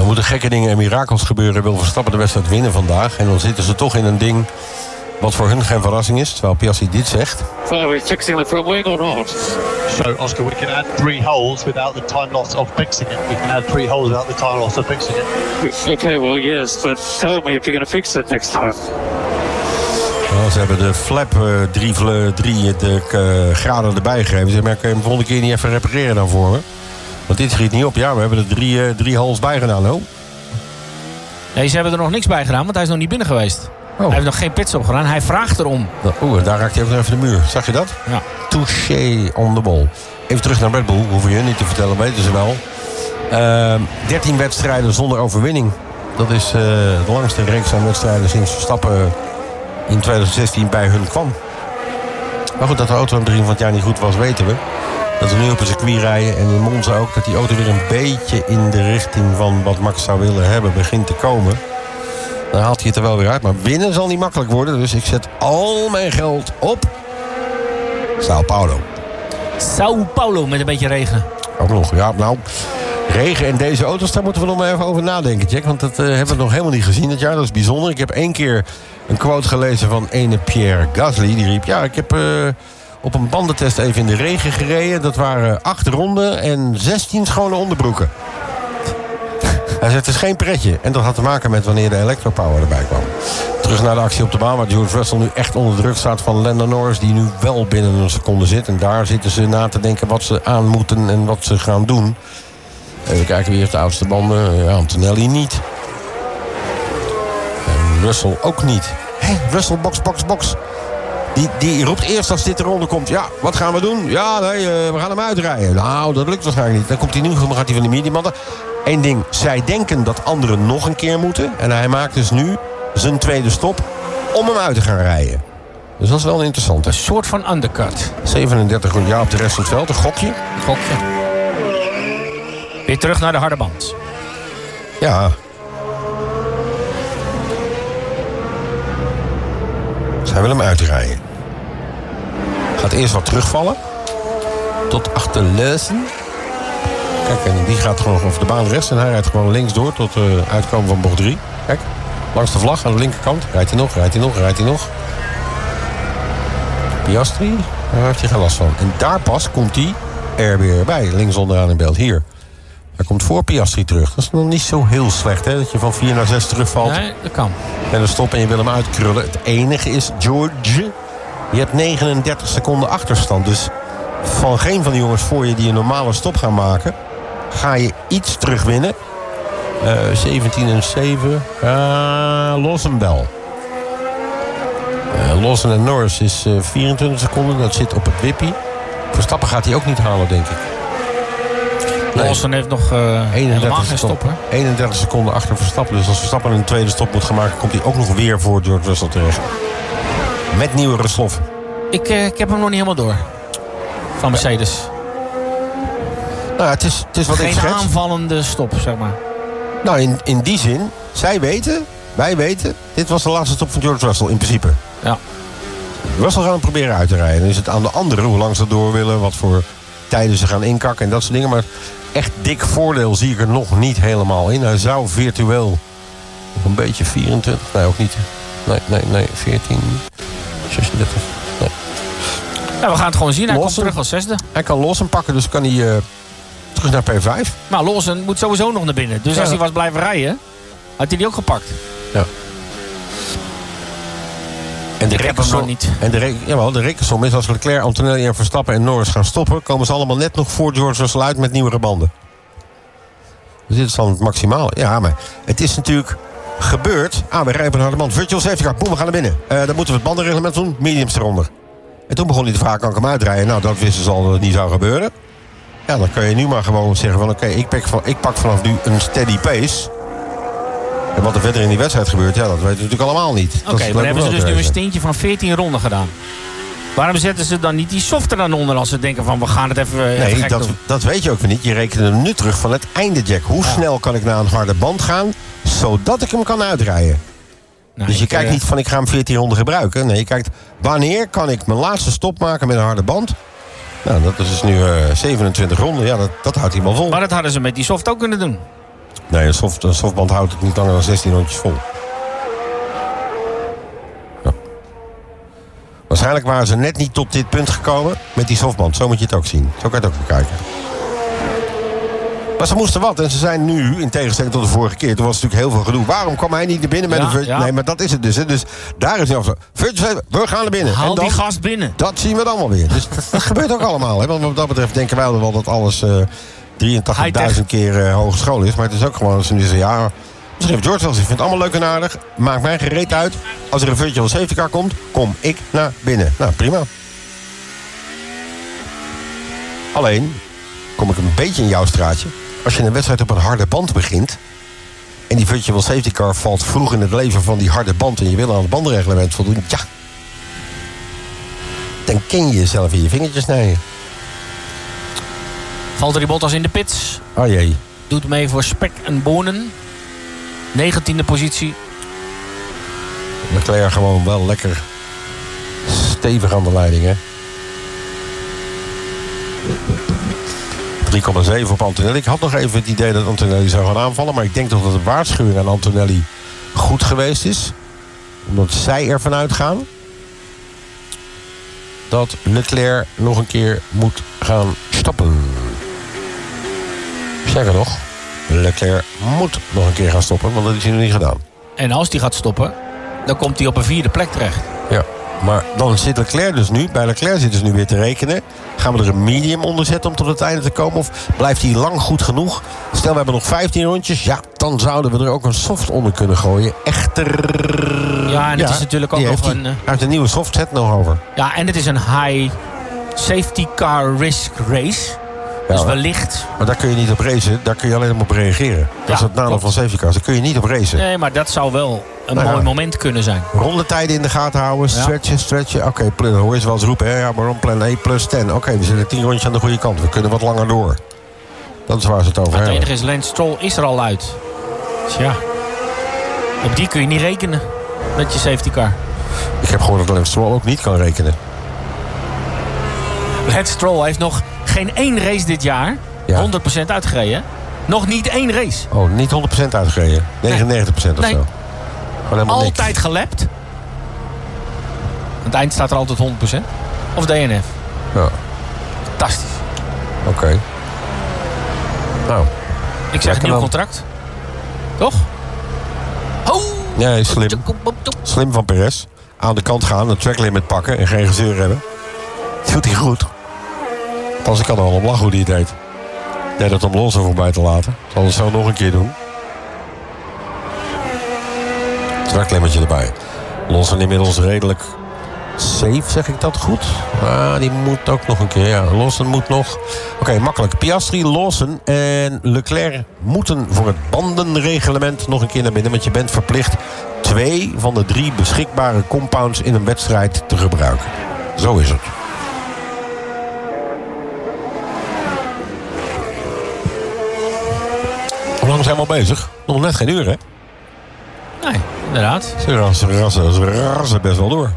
moeten gekke dingen en mirakels gebeuren. Wil Verstappen de wedstrijd winnen vandaag. En dan zitten ze toch in een ding wat voor hun geen verrassing is. Terwijl Piastri dit zegt. So are we fixing the front wing or not? So, Oscar, we can add 3 holes without the time loss of fixing it. We can add 3 holes without the time loss of fixing it. Okay, well, yes, but tell me if you're going to fix it next time. Nou, ze hebben de flap 3 graden erbij gegeven. Ze merken hem de volgende keer niet even repareren dan voor me. Want dit schiet niet op. Ja, we hebben er 3 holes bij gedaan. Oh. Nee, ze hebben er nog niks bij gedaan, want hij is nog niet binnen geweest. Oh. Hij heeft nog geen pitstop gedaan. Hij vraagt erom. Oeh, daar raakt hij ook nog even de muur. Zag je dat? Ja. Touché on the ball. Even terug naar Red Bull. Hoeven je niet te vertellen, weten ze wel. 13 wedstrijden zonder overwinning. Dat is de langste reeks aan wedstrijden sinds Verstappen in 2016 bij hun kwam. Maar goed, dat de auto aan het begin van het jaar niet goed was, weten we. Dat we nu op een circuit rijden en in Monza ook, dat die auto weer een beetje in de richting van wat Max zou willen hebben begint te komen. Dan haalt hij het er wel weer uit. Maar winnen zal niet makkelijk worden. Dus ik zet al mijn geld op Sao Paulo. Sao Paulo met een beetje regen. Ook nog, ja, nou. Regen en deze auto's, daar moeten we nog maar even over nadenken, Jack. Want dat hebben we nog helemaal niet gezien dit jaar. Dat is bijzonder. Ik heb 1 keer een quote gelezen van ene Pierre Gasly. Die riep, ja, ik heb op een bandentest even in de regen gereden. Dat waren 8 ronden en 16 schone onderbroeken. Hij zegt, het is geen pretje. En dat had te maken met wanneer de electropower erbij kwam. Terug naar de actie op de baan, waar George Russell nu echt onder druk staat van Lando Norris, die nu wel binnen een seconde zit. En daar zitten ze na te denken wat ze aan moeten en wat ze gaan doen. Even kijken, wie heeft de oudste banden? Ja, Antonelli niet. En Russell ook niet. Hé, Russell, box. Die roept eerst als dit de ronde komt. Ja, wat gaan we doen? Ja, nee, we gaan hem uitrijden. Nou, dat lukt waarschijnlijk niet. Dan komt hij nu, dan gaat hij van de mediumbanden. Eén ding, zij denken dat anderen nog een keer moeten. En hij maakt dus nu zijn tweede stop om hem uit te gaan rijden. Dus dat is wel interessant. Een soort van undercut. 37 jaar op de rest van het veld, een gokje. Weer terug naar de harde band. Ja. Zij wil hem uitrijden. Gaat eerst wat terugvallen. Tot achter Leusen. Kijk, en die gaat gewoon over de baan rechts. En hij rijdt gewoon links door tot uitkomen van bocht 3. Kijk, langs de vlag aan de linkerkant. Rijdt hij nog. Piastri, daar heeft hij geen last van. En daar pas komt hij er weer bij. Links onderaan in beeld. Hier. Hij komt voor Piastri terug. Dat is nog niet zo heel slecht, hè? Dat je van 4 naar 6 terugvalt. Nee, dat kan. En dan stop en je wil hem uitkrullen. Het enige is, George, je hebt 39 seconden achterstand. Dus van geen van die jongens voor je die een normale stop gaan maken, ga je iets terugwinnen. 17 en 7. Lawson wel. Lawson en Norris is 24 seconden. Dat zit op het wippie. Verstappen gaat hij ook niet halen, denk ik. Nee. Lawson heeft nog helemaal geen stop, hè? 31 seconden achter Verstappen. Dus als Verstappen een tweede stop moet gaan maken, komt hij ook nog weer voor George Russell terecht. Met nieuwe sloffen. Ik heb hem nog niet helemaal door. Van Mercedes. Nou, het is wat ik geen schets. aanvallende stop, zeg maar. Nou, in die zin, wij weten, dit was de laatste stop van George Russell in principe. Ja. Russell gaan hem proberen uit te rijden. Dan is het aan de anderen hoe lang ze door willen, wat voor tijden ze gaan inkakken en dat soort dingen. Maar echt dik voordeel zie ik er nog niet helemaal in. Hij zou virtueel nog een beetje 24, nee ook niet. Nee, 14, 36, nee. Ja, we gaan het gewoon zien. Hij komt Lawson, terug als 6e. Hij kan Lawson pakken, dus kan hij terug naar P5. Maar Lawson moet sowieso nog naar binnen. Dus als hij was blijven rijden, had hij die ook gepakt. Ja. En de Ik heb hem nog niet. En de rekensom is als Leclerc, Antonelli en Verstappen en Norris gaan stoppen, komen ze allemaal net nog voor George Russell uit met nieuwere banden. Dus dit is dan het maximale. Ja, maar het is natuurlijk gebeurd. We rijden op een harde band. Virtual safety car. Boem, we gaan naar binnen. Dan moeten we het bandenreglement doen. Mediums eronder. En toen begon hij de vraag, kan ik hem uitrijden? Nou, dat wisten ze al dat het niet zou gebeuren. Ja, dan kun je nu maar gewoon zeggen van oké, ik pak vanaf nu een steady pace. En wat er verder in die wedstrijd gebeurt, ja, dat weten we natuurlijk allemaal niet. Oké, maar hebben ze dus nu een stintje van 14 ronden gedaan. Waarom zetten ze dan niet die soft er dan onder als ze denken van we gaan het even Nee, doen? dat weet je ook weer niet. Je rekent hem nu terug van het einde, Jack. Hoe snel kan ik naar een harde band gaan, zodat ik hem kan uitrijden? Nou, dus je kijkt niet van ik ga hem 14 ronden gebruiken. Nee, je kijkt wanneer kan ik mijn laatste stop maken met een harde band. Nou, dat is dus nu 27 ronden. Ja, dat houdt hij wel vol. Maar dat hadden ze met die soft ook kunnen doen. Nee, een softband houdt het niet langer dan 16 rondjes vol. Ja. Waarschijnlijk waren ze net niet tot dit punt gekomen met die softband. Zo moet je het ook zien. Zo kan je het ook bekijken. Maar ze moesten wat. En ze zijn nu, in tegenstelling tot de vorige keer... toen was het natuurlijk heel veel gedoe. Waarom kwam hij niet naar binnen met een virtual? Ja. Nee, maar dat is het dus. Hè. Dus daar is hij af. We gaan naar binnen. Haal en dan, die gast binnen. Dat zien we dan wel weer. Dus dat gebeurt ook allemaal. Hè. Want wat dat betreft denken wij wel dat alles 83.000 keer hogeschool is. Maar het is ook gewoon... Dus, ja, schreef George wel eens. Ik vind het allemaal leuk en aardig. Maakt mij gereed uit. Als er een virtual safety car komt, kom ik naar binnen. Nou, prima. Alleen, kom ik een beetje in jouw straatje. Als je een wedstrijd op een harde band begint... en die virtual safety car valt vroeg in het leven van die harde band... en je wil aan het bandenreglement voldoen... ja, dan ken je jezelf in je vingertjes snijden. Valtteri Bottas in de pits. Oh jee. Doet mee voor spek en bonen. 19e positie. Leclerc gewoon wel lekker stevig aan de leiding, hè. 3,7 op Antonelli. Ik had nog even het idee dat Antonelli zou gaan aanvallen... maar ik denk toch dat de waarschuwing aan Antonelli goed geweest is. Omdat zij ervan uitgaan... dat Leclerc nog een keer moet gaan stoppen. Sterker nog, Leclerc moet nog een keer gaan stoppen... want dat is hij nog niet gedaan. En als hij gaat stoppen, dan komt hij op een 4e plek terecht. Ja, maar dan zit Leclerc dus nu... bij Leclerc zitten ze nu weer te rekenen... gaan we er een medium onder zetten om tot het einde te komen... of blijft hij lang goed genoeg? Stel, we hebben nog 15 rondjes... ja, dan zouden we er ook een soft onder kunnen gooien. Echter... Ja, en het is natuurlijk ook nog een... Hij heeft een nieuwe softset nog over. Ja, en het is een high safety car risk race... Ja, dus wellicht... Maar daar kun je niet op racen, daar kun je alleen op reageren. Dat is het nadeel van safety cars, daar kun je niet op racen. Nee, maar dat zou wel een mooi moment kunnen zijn. Rondetijden in de gaten houden, stretchen. Oké, dan hoor je ze wel eens roepen, hè? Ja, maar on plan A plus 10. Oké, we zitten 10 rondjes aan de goede kant, we kunnen wat langer door. Dat is waar ze het over hebben. Het enige is, Lance Stroll is er al uit. Dus ja, op die kun je niet rekenen met je safety car. Ik heb gehoord dat Lance Stroll ook niet kan rekenen. Lance Stroll heeft nog geen 1 race dit jaar 100% uitgereden. Nog niet 1 race. Oh, niet 100% uitgereden. 99% of zo. Gewoon altijd niks. gelapt. Aan het eind staat er altijd 100%. Of DNF. Ja. Fantastisch. Oké. Nou. Ik zeg nieuw contract. Toch? Oh! Ja, slim. Slim van Perez. Aan de kant gaan, een tracklimit pakken en geen gezeur hebben. Doet hij goed. Pas ik kan er al op lachen hoe hij het deed. Net het om Alonso voorbij te laten. Zal het zo nog een keer doen. Tracklimmertje erbij. Alonso inmiddels redelijk safe, zeg ik dat goed? Die moet ook nog een keer. Ja, Lawson moet nog. Oké, makkelijk. Piastri, Lawson en Leclerc moeten voor het bandenreglement nog een keer naar binnen. Want je bent verplicht 2 van de 3 beschikbare compounds in een wedstrijd te gebruiken. Zo is het. Hoe lang zijn we al bezig? Nog net geen uur, hè? Nee, inderdaad. Ze rassen best wel door.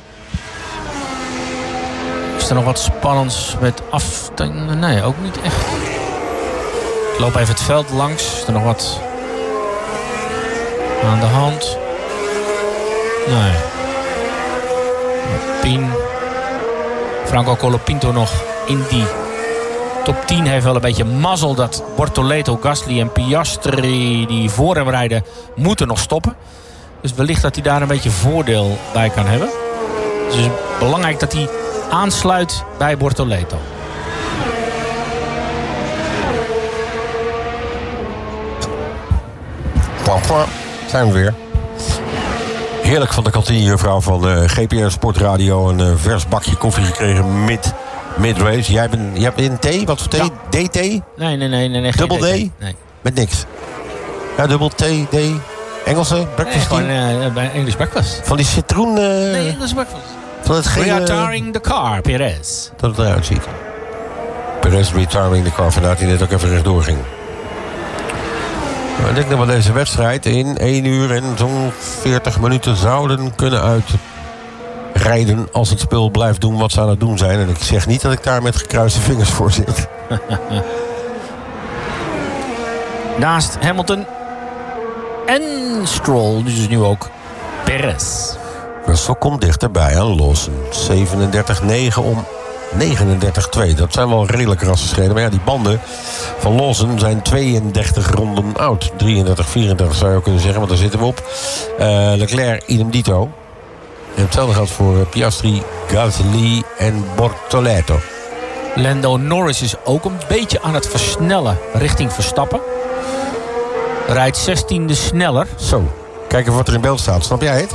Is er nog wat spannends met af... Nee, ook niet echt. Ik loop even het veld langs. Is er nog wat aan de hand? Nee. Pien. Franco Colapinto nog in die top 10 heeft wel een beetje mazzel dat Bortoleto, Gasly en Piastri die voor hem rijden moeten nog stoppen. Dus wellicht dat hij daar een beetje voordeel bij kan hebben. Dus het is belangrijk dat hij aansluit bij Bortoleto. Zijn we weer. Heerlijk van de kantinejuffrouw van GPR Sportradio een vers bakje koffie gekregen mid-race. Jij hebt een thee? Wat voor thee? Ja. DT? Nee. Dubbel D? Nee. Met niks. Ja, dubbel T, D. Engelse breakfast Nee, gewoon bij English breakfast. Van die citroen... Nee, English breakfast. Van het gele... Retiring the car, Perez. Dat het eruit ziet. Perez retiring the car. Vandaar dat hij net ook even rechtdoor ging. Ik denk dat we deze wedstrijd in 1 uur en zo'n 40 minuten zouden kunnen uitrijden als het spul blijft doen wat ze aan het doen zijn. En ik zeg niet dat ik daar met gekruiste vingers voor zit. Naast Hamilton en Stroll, dus nu ook Perez. Russell komt dichterbij aan Lawson. 37-9 om 39-2. Dat zijn wel redelijk rassenscheden. Maar ja, die banden van Lawson zijn 32 ronden oud. 33-34 zou je ook kunnen zeggen, want daar zitten we op. Leclerc, idem dito. En hetzelfde geldt voor Piastri, Gasly en Bortoleto. Lando Norris is ook een beetje aan het versnellen richting Verstappen. Rijdt 16e sneller. Zo, kijk even wat er in beeld staat. Snap jij het?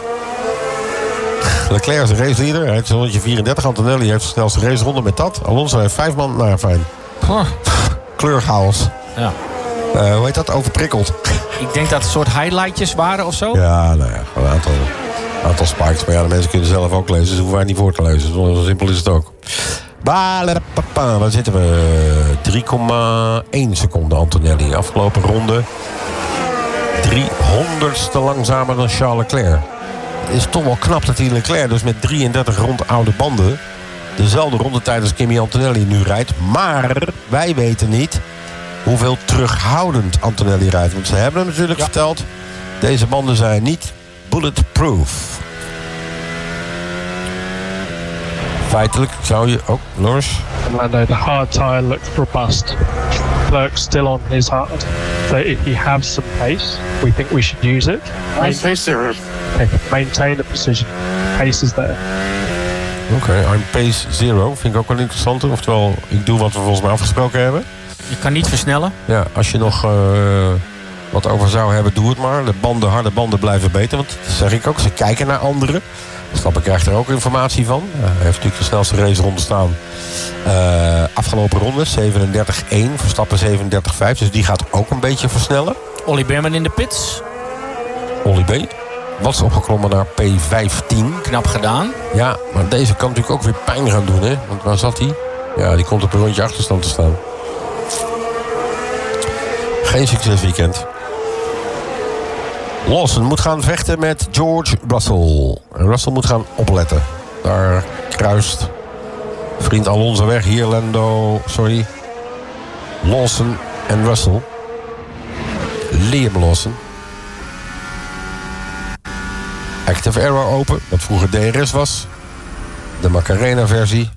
Leclerc is de raceleader. Hij heeft 134. Antonelli heeft de snelste raceronde met dat. Alonso heeft 5 man. Nou, fijn. Kleurchaos. Ja. Hoe heet dat? Overprikkeld. Ik denk dat het soort highlightjes waren of zo. Ja, nou ja, gewoon een aantal spikes. Maar ja, de mensen kunnen zelf ook lezen. Dus hoeven wij niet voor te lezen. Zo simpel is het ook. Waar zitten we? 3,1 seconden Antonelli. Afgelopen ronde 300ste langzamer dan Charles Leclerc. Het is toch wel knap dat die Leclerc dus met 33 rond oude banden dezelfde rondetijd als Kimi Antonelli nu rijdt. Maar wij weten niet hoeveel terughoudend Antonelli rijdt. Want ze hebben hem natuurlijk verteld, deze banden zijn niet bulletproof. Feitelijk zou je... Oh, Norris. Lando, the hard tyre looked robust. Clerk's still on his hard. So if you have some pace, we think we should use it. Pace zero. Maintain the precision. Pace is there. Oké, I'm pace zero. Vind ik ook wel interessant. Oftewel, ik doe wat we volgens mij afgesproken hebben. Je kan niet versnellen. Ja, als je nog wat over zou hebben, doe het maar. De harde banden blijven beter. Want dat zeg ik ook, ze kijken naar anderen. Verstappen krijgt er ook informatie van. Hij heeft natuurlijk de snelste raceronde staan. Afgelopen ronde, 37-1. Verstappen 37-5. Dus die gaat ook een beetje versnellen. Ollie Behrman in de pits. Ollie B. Was opgeklommen naar P15. Knap gedaan. Ja, maar deze kan natuurlijk ook weer pijn gaan doen, hè? Want waar zat hij? Ja, die komt op een rondje achterstand te staan. Geen succesweekend. Lawson moet gaan vechten met George Russell. En Russell moet gaan opletten. Daar kruist vriend Alonso weg. Hier Lawson en Russell. Liam Lawson. Active Aero open, wat vroeger DRS was. De Macarena versie.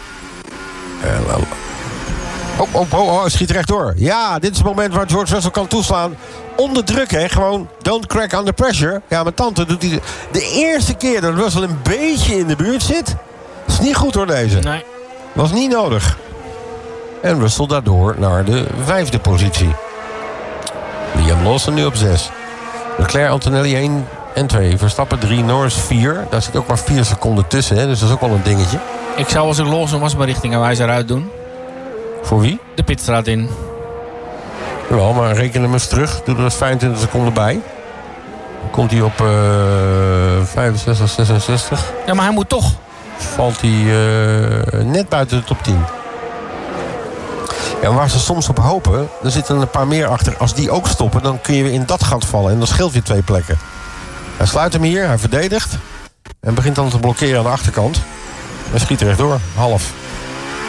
Oh, schiet rechtdoor. Ja, dit is het moment waar George Russell kan toeslaan. Onder druk, hè. Gewoon, don't crack under pressure. Ja, mijn tante doet hij de eerste keer dat Russell een beetje in de buurt zit. Is niet goed hoor, deze. Nee. Was niet nodig. En Russell daardoor naar de 5e positie. Liam Lawson nu op 6. Leclerc, Antonelli 1 en 2. Verstappen 3, Norris 4. Daar zit ook maar 4 seconden tussen, hè. Dus dat is ook wel een dingetje. Ik zou als ik Lawson was mijn richtingaanwijzer uit doen. Voor wie? De pitstraat in. Wel, maar reken hem eens terug. Doe er eens 25 seconden bij. Dan komt hij op 65, 66. Ja, maar hij moet toch. Valt hij net buiten de top 10. Ja, en waar ze soms op hopen, er zitten een paar meer achter. Als die ook stoppen, dan kun je weer in dat gat vallen. En dan scheelt je 2 plekken. Hij sluit hem hier, hij verdedigt. En begint dan te blokkeren aan de achterkant. En schiet er rechtdoor, half.